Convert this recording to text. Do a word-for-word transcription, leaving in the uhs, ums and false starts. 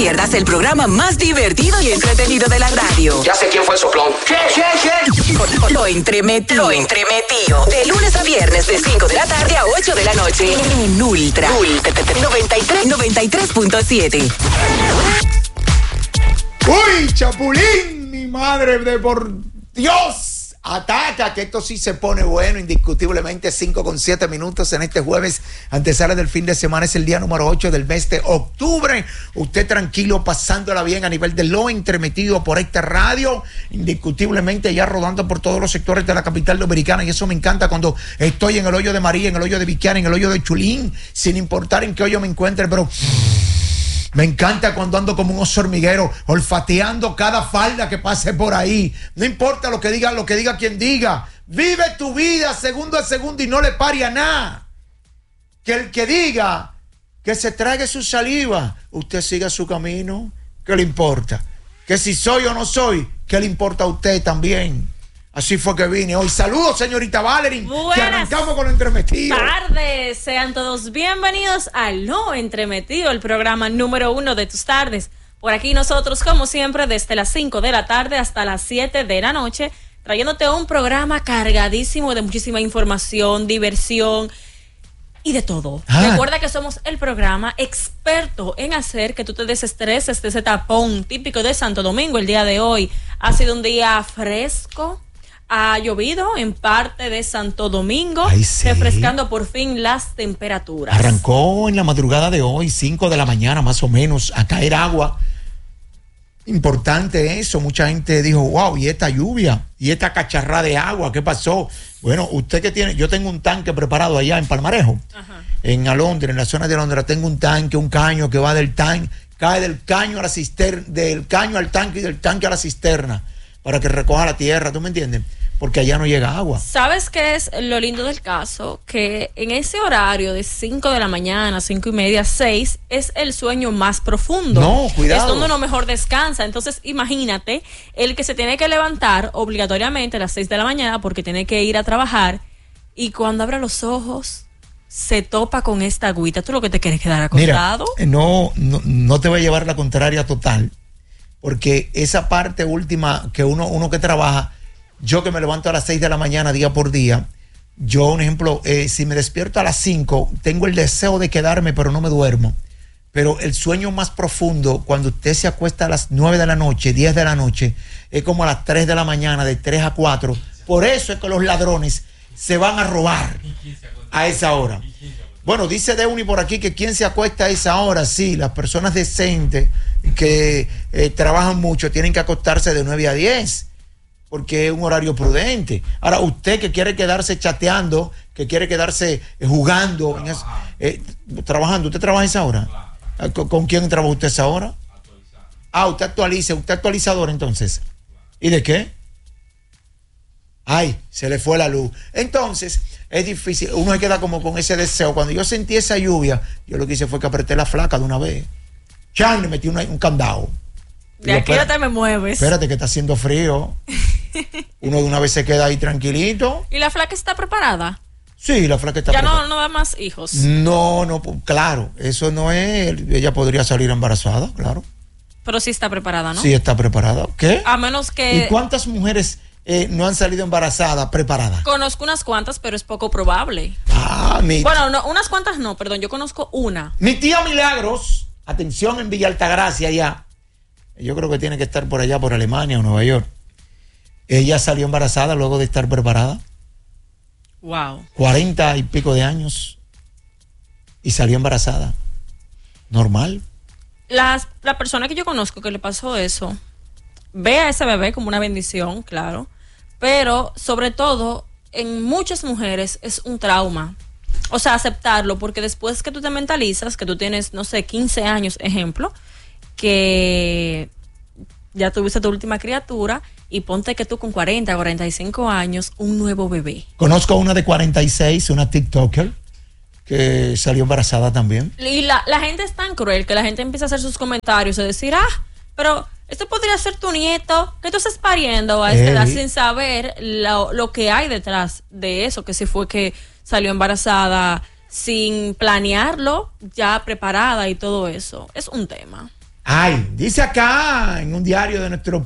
pierdas el programa más divertido y entretenido de la radio. Ya sé quién fue el soplón. ¿Qué, qué, qué? Lo, lo entremetido. Lo entremetido. De lunes a viernes de cinco de la tarde a ocho de la noche. En Ultra. Ultra noventa y tres, noventa y tres punto siete. ¡Uy, Chapulín! Mi madre de por Dios. Ataca, que esto sí se pone bueno, indiscutiblemente. Cinco con siete minutos en este jueves, antesala del fin de semana. Es el día número ocho del mes de octubre. Usted tranquilo, pasándola bien a nivel de lo entremetido por esta radio, indiscutiblemente ya rodando por todos los sectores de la capital dominicana. Y eso me encanta cuando estoy en el hoyo de María, en el hoyo de Viquiana, en el hoyo de Chulín, sin importar en qué hoyo me encuentre, pero me encanta cuando ando como un oso hormiguero, olfateando cada falda que pase por ahí. No importa lo que diga, lo que diga quien diga. Vive tu vida segundo a segundo y no le pare a nada. Que el que diga que se trague su saliva, usted siga su camino. ¿Qué le importa? Que si soy o no soy, ¿qué le importa a usted también? Así fue que vine hoy. Saludos, señorita Valerie. Buenas que arrancamos con lo entremetido. tardes. Sean todos bienvenidos a Lo Entremetido, el programa número uno de tus tardes. Por aquí nosotros, como siempre, desde las cinco de la tarde hasta las siete de la noche, trayéndote un programa cargadísimo de muchísima información, diversión y de todo. Ah. Recuerda que somos el programa experto en hacer que tú te desestreses de ese tapón típico de Santo Domingo. El día de hoy ha sido un día fresco. Ha llovido en parte de Santo Domingo, Ay, sí. refrescando por fin las temperaturas. Arrancó en la madrugada de hoy, cinco de la mañana más o menos, a caer agua. Importante eso, mucha gente dijo, wow, y esta lluvia, y esta cacharrada de agua, ¿qué pasó? Bueno, usted que tiene, yo tengo un tanque preparado allá en Palmarejo, Ajá. en Alondra, en la zona de Alondra, tengo un tanque, un caño que va del tanque, cae del caño a la cisterna, del caño al tanque y del tanque a la cisterna, para que recoja la tierra, ¿tú me entiendes? Porque allá no llega agua. ¿Sabes qué es lo lindo del caso? Que en ese horario de cinco de la mañana, cinco y media, seis, es el sueño más profundo. No, cuidado. Es donde uno mejor descansa. Entonces, imagínate, el que se tiene que levantar obligatoriamente a las seis de la mañana porque tiene que ir a trabajar y cuando abra los ojos se topa con esta agüita. ¿Tú lo que te quieres quedar acostado? Mira, no, no, no te voy a llevar la contraria total, porque esa parte última que uno, uno que trabaja, yo que me levanto a las seis de la mañana día por día, yo, un ejemplo, eh, si me despierto a las cinco, tengo el deseo de quedarme, pero no me duermo. Pero el sueño más profundo, cuando usted se acuesta a las nueve de la noche, diez de la noche, es como a las tres de la mañana, de tres a cuatro. Por eso es que los ladrones se van a robar a esa hora. Bueno, dice Deuni por aquí que quien se acuesta a esa hora, sí, las personas decentes que eh, trabajan mucho tienen que acostarse de nueve a diez. Porque es un horario prudente. Ahora, usted que quiere quedarse chateando, que quiere quedarse jugando, en es, eh, trabajando, ¿usted trabaja esa hora? ¿Con, ¿Con quién trabaja usted esa hora? Ah, usted actualiza, usted actualizador entonces. ¿Y de qué? Ay, se le fue la luz. Entonces, es difícil, uno se queda como con ese deseo. Cuando yo sentí esa lluvia, yo lo que hice fue que apreté la flaca de una vez. Chan, le metí una, un candado. De aquí no te me mueves. Espérate que está haciendo frío. Uno de una vez se queda ahí tranquilito. ¿Y la flaca está preparada? Sí, la flaca está ya preparada. Ya no, no da más hijos. No, no, claro. Eso no es. Ella podría salir embarazada, claro. Pero sí está preparada, ¿no? Sí está preparada. ¿Qué? A menos que. ¿Y cuántas mujeres eh, no han salido embarazadas preparadas? Conozco unas cuantas, pero es poco probable. Ah, mi. Bueno, no, unas cuantas no, perdón. Yo conozco una. Mi tía Milagros, atención en Villa Altagracia ya. Yo creo que tiene que estar por allá, por Alemania o Nueva York. Ella salió embarazada luego de estar preparada. Wow. Cuarenta y pico de años. Y salió embarazada. Normal. Las, la persona que yo conozco que le pasó eso, ve a ese bebé como una bendición, claro. Pero, sobre todo, en muchas mujeres es un trauma. O sea, aceptarlo, porque después que tú te mentalizas, que tú tienes, no sé, quince años, ejemplo, que ya tuviste tu última criatura y ponte que tú con cuarenta, cuarenta y cinco años, un nuevo bebé. Conozco una de cuarenta y seis, una TikToker, que salió embarazada también. Y la, la gente es tan cruel que la gente empieza a hacer sus comentarios y decir, ah, pero esto podría ser tu nieto, que tú estás pariendo a esta edad sin saber lo, lo que hay detrás de eso, que si fue que salió embarazada sin planearlo, ya preparada y todo eso. Es un tema. Ay, dice acá en un diario de nuestro